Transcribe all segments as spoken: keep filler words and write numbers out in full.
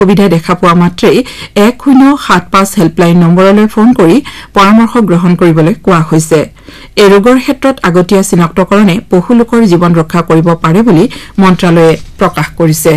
সুবিধা দেখা পোৱা মাত্ৰেই এক শূন্য সাত পাঁচ হেল্পলাইন নম্বৰলৈ ফোন কৰি পৰামৰ্শ গ্ৰহণ কৰিবলৈ কোৱা হৈছে। এই ৰোগৰ ক্ষেত্ৰত আগতীয়া চিনাক্তকৰণে বহু লোকৰ জীৱন ৰক্ষা কৰিব পাৰে বুলি মন্ত্ৰালয়ে প্ৰকাশ কৰিছে।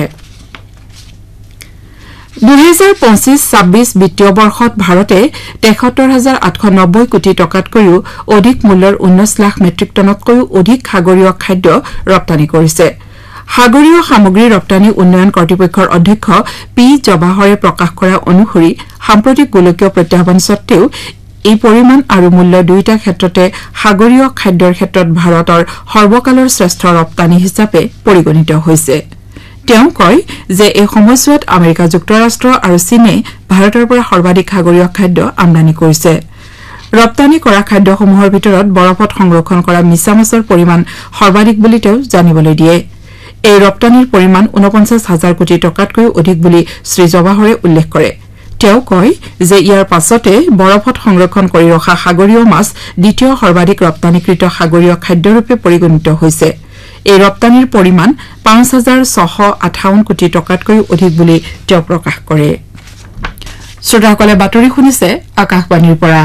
দুহেজাৰ পঁচিছ ছাব্বিছ বিত্তীয় বৰ্ষত ভাৰতে তেসত্তৰ হাজাৰ আঠশ নব্বৈ কোটি টকাতকৈও অধিক মূল্যৰ ঊনৈশ লাখ মেট্ৰিক টনতকৈও অধিক সাগৰীয় খাদ্য ৰপ্তানি কৰিছে। সাগৰীয় সামগ্ৰী ৰপ্তানি উন্নয়ন কৰ্তৃপক্ষৰ অধ্যক্ষ পি জৱাহৰে প্ৰকাশ কৰা অনুসৰি সাম্প্ৰতিক গোলকীয় প্ৰত্যাহ্বান সত্বেও এই পৰিমাণ আৰু মূল্য দুয়োটা ক্ষেত্ৰতে সাগৰীয় খাদ্যৰ ক্ষেত্ৰত ভাৰতৰ সৰ্বকালৰ শ্ৰেষ্ঠ ৰপ্তানি হিচাপে পৰিগণিত হৈছে। তেওঁ কয় যে এই সময়ছোৱাত আমেৰিকা যুক্তৰাষ্ট্ৰ আৰু চীনে ভাৰতৰ পৰা সৰ্বাধিক সাগৰীয় খাদ্য আমদানি কৰিছে। ৰপ্তানি কৰা খাদ্যসমূহৰ ভিতৰত বৰফত সংৰক্ষণ কৰা মিছা মাছৰ পৰিমাণ সৰ্বাধিক বুলি তেওঁ জানিবলৈ দিয়ে। এই ৰপ্তানিৰ পৰিমাণ ঊনপঞ্চাছ হাজাৰ কোটি টকাতকৈও অধিক বুলি শ্ৰী জৱাহৰে উল্লেখ কৰে। তেওঁ কয় যে ইয়াৰ পাছতে বৰফত সংৰক্ষণ কৰি ৰখা সাগৰীয় মাছ দ্বিতীয় সৰ্বাধিক ৰপ্তানিকৃত সাগৰীয় খাদ্যৰূপে পৰিগণিত হৈছে। এই ৰপ্তানিৰ পৰিমাণ পাঁচ হাজাৰ ছশ আঠাৱন্ন কোটি টকাতকৈও অধিক বুলি তেওঁ প্ৰকাশ কৰে। শ্ৰোতাসকলে বাতৰি শুনিছে আকাশবাণীৰ পৰা।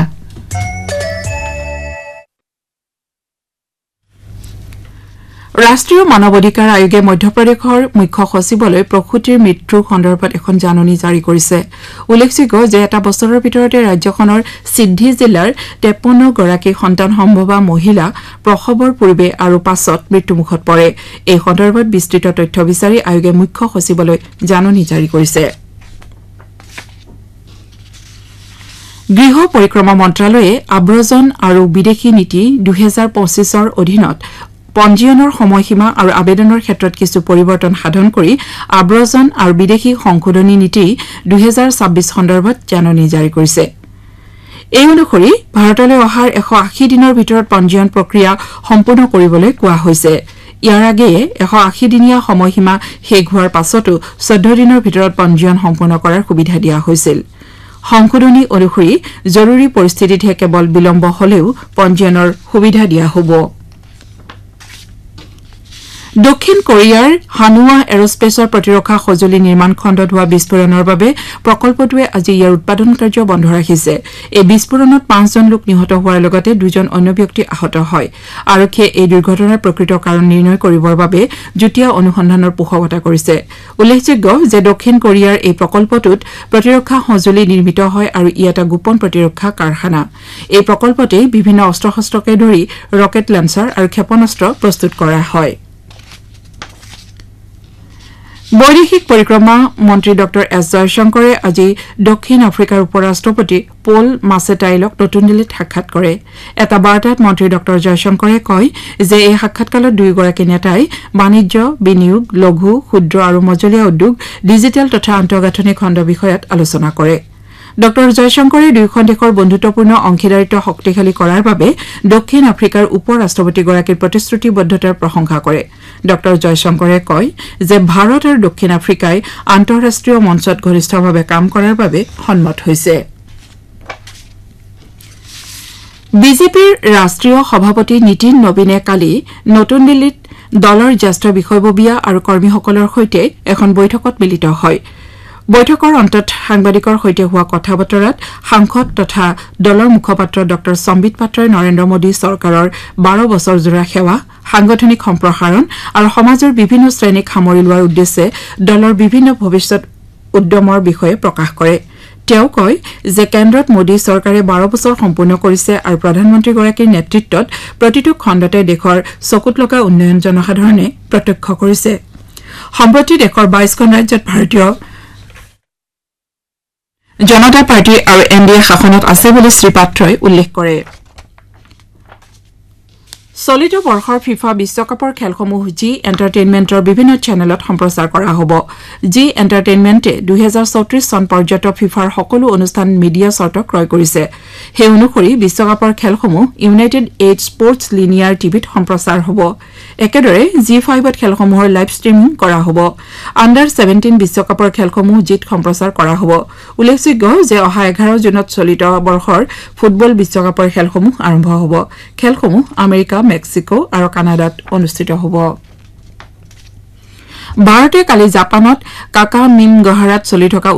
ৰাষ্ট্ৰীয় মানৱ অধিকাৰ আয়োগে মধ্যপ্ৰদেশৰ মুখ্য সচিবলৈ প্ৰসূতিৰ মৃত্যুৰ সন্দৰ্ভত এখন জাননী জাৰি কৰিছে। উল্লেখযোগ্য যে এটা বছৰৰ ভিতৰতে ৰাজ্যখনৰ সিদ্ধি জিলাৰ তেপন্ন গৰাকী সন্তান সম্ভৱা মহিলা প্ৰসৱৰ পূৰ্বে আৰু পাছত মৃত্যুমুখত পৰে। এই সন্দৰ্ভত বিস্তৃত তথ্য বিচাৰি আয়োগে মুখ্য সচিবলৈ জাননী জাৰি কৰিছে। গৃহ পৰিক্ৰমা মন্ত্ৰালয়ে আব্ৰজন আৰু বিদেশী নীতি দুহেজাৰ পঁচিছৰ অধীনত পঞ্জীয়নৰ সময়সীমা আৰু আবেদনৰ ক্ষেত্ৰত কিছু পৰিৱৰ্তন সাধন কৰি আব্ৰজন আৰু বিদেশী সংশোধনী নীতি দুহেজাৰ ছাব্বিছ সন্দৰ্ভত জাননী জাৰি কৰিছে। এই অনুসৰি ভাৰতলৈ অহাৰ এশ আশী দিনৰ ভিতৰত পঞ্জীয়ন প্ৰক্ৰিয়া সম্পূৰ্ণ কৰিবলৈ কোৱা হৈছে। ইয়াৰ আগেয়ে এশ আশী দিনীয়া সময়সীমা শেষ হোৱাৰ পাছতো চৈধ্য দিনৰ ভিতৰত পঞ্জীয়ন সম্পূৰ্ণ কৰাৰ সুবিধা দিয়া হৈছিল। সংশোধনী অনুসৰি জৰুৰী পৰিস্থিতিতহে কেৱল বিলম্ব হলেও পঞ্জীয়নৰ সুবিধা দিয়া হ'ব। দক্ষিণ কোৰিয়াৰ হানুৱা এৰোস্পেচৰ প্ৰতিৰক্ষা সঁজুলি নিৰ্মাণ খণ্ডত হোৱা বিস্ফোৰণৰ বাবে প্ৰকল্পটোৱে আজি ইয়াৰ উৎপাদন কাৰ্য বন্ধ ৰাখিছে। এই বিস্ফোৰণত পাঁচজন লোক নিহত হোৱাৰ লগতে দুজন অন্য ব্যক্তি আহত হয়। আৰক্ষীয়ে এই দুৰ্ঘটনাৰ প্ৰকৃত কাৰণ নিৰ্ণয় কৰিবৰ বাবে যুটীয়া অনুসন্ধানৰ পোষকতা কৰিছে। উল্লেখযোগ্য যে দক্ষিণ কোৰিয়াৰ এই প্ৰকল্পটোত প্ৰতিৰক্ষা সঁজুলি নিৰ্মিত হয় আৰু ই এটা গোপন প্ৰতিৰক্ষা কাৰখানা। এই প্ৰকল্পতেই বিভিন্ন অস্ত্ৰ শস্ত্ৰকে ধৰি ৰকেট লঞ্চাৰ আৰু ক্ষেপণাস্ত্ৰ প্ৰস্তুত কৰা হয়। বৈদেশিক পৰিক্ৰমা মন্ত্ৰী ড এছ জয়শংকৰে আজি দক্ষিণ আফ্ৰিকাৰ উপ ৰাষ্ট্ৰপতি পল মাছেটাইলক নতুন দিল্লীত সাক্ষাৎ কৰে। এটা বাৰ্তাত মন্ত্ৰী ড জয়শংকৰে কয় যে এই সাক্ষাৎকালত দুয়োগৰাকী নেতাই বাণিজ্য, বিনিয়োগ, লঘু, ক্ষুদ্ৰ আৰু মজলীয়া উদ্যোগ, ডিজিটেল তথা আন্তঃগাঁথনি খণ্ড বিষয়ত আলোচনা কৰে। ড জয়শংকৰে দুয়োখন দেশৰ বন্ধুত্বপূৰ্ণ অংশীদাৰিত্ব শক্তিশালী কৰাৰ বাবে দক্ষিণ আফ্ৰিকাৰ উপ ৰাষ্ট্ৰপতিগৰাকীৰ প্ৰতিশ্ৰুতিবদ্ধতাৰ প্ৰশংসা কৰে। ড জয়শংকৰে কয় যে ভাৰত আৰু দক্ষিণ আফ্ৰিকাই আন্তঃৰাষ্ট্ৰীয় মঞ্চত ঘনিষ্ঠভাৱে কাম কৰাৰ বাবে সন্মত হৈছে। বিজেপিৰ ৰাষ্ট্ৰীয় সভাপতি নীতিন নবীনে কালি নতুন দিল্লীত দলৰ জ্যেষ্ঠ বিষয়ববীয়া আৰু কৰ্মীসকলৰ সৈতে এখন বৈঠকত মিলিত হয়। বৈঠকৰ অন্তত সাংবাদিকৰ সৈতে হোৱা কথা বতৰাত সাংসদ তথা দলৰ মুখপাত্ৰ ড সম্বিত পাত্ৰই নৰেন্দ্ৰ মোদী চৰকাৰৰ বাৰ বছৰজোৰা সেৱা, সাংগঠনিক সম্প্ৰসাৰণ আৰু সমাজৰ বিভিন্ন শ্ৰেণীক সামৰি লোৱাৰ উদ্দেশ্যে দলৰ বিভিন্ন ভৱিষ্যৎ উদ্যমৰ বিষয়ে প্ৰকাশ কৰে। তেওঁ কয় যে কেন্দ্ৰত মোদী চৰকাৰে বাৰ বছৰ সম্পূৰ্ণ কৰিছে আৰু প্ৰধানমন্ত্ৰীগৰাকীৰ নেতৃত্বত প্ৰতিটো খণ্ডতে দেশৰ চকুত লগা উন্নয়ন জনসাধাৰণে প্ৰত্যক্ষ কৰিছে। সম্প্ৰতি দেশৰ বাইশখন ৰাজ্যত ভাৰতীয় জনতা পাৰ্টি আৰু এন ডি এ শাসনত আছে বুলি শ্ৰীপাত্ৰই উল্লেখ কৰে। চলিত বৰ্ষৰ ফিফা বিশ্বকাপৰ খেলসমূহ জি এণ্টাৰটেইনমেণ্টৰ বিভিন্ন চেনেলত সম্প্ৰচাৰ কৰা হ'ব। জি এণ্টাৰটেইনমেণ্টে দুহেজাৰ চৌত্ৰিশ চন পৰ্যন্ত ফিফাৰ সকলো অনুষ্ঠান মিডিয়া চৰ্ত ক্ৰয় কৰিছে। সেই অনুসৰি বিশ্বকাপৰ খেলসমূহ ইউনাইটেড এইড স্পৰ্টছ লিনিয়াৰ টিভিত সম্প্ৰচাৰ হ'ব। একেদৰে জি ফাইভত খেলসমূহৰ লাইভ ষ্ট্ৰিমিং কৰা হ'ব। আণ্ডাৰ ছেভেণ্টিন বিশ্বকাপৰ খেলসমূহ জিত সম্প্ৰচাৰ কৰা হ'ব। উল্লেখযোগ্য যে অহা এঘাৰ জুনত চলিত বৰ্ষৰ ফুটবল বিশ্বকাপৰ খেলসমূহ আৰম্ভ হ'ব। খেলসমূহ আমেৰিকা, মেক্সিকো আৰু কানাডাত অনুষ্ঠিত হ'ব। ভাৰতে কালি জাপানত কাকা মিম গহাৰাত চলি থকা